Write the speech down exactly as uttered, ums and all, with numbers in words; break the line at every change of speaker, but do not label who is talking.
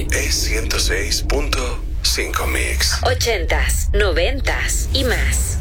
es ciento seis punto cinco Mix.
Ochentas, noventas y más.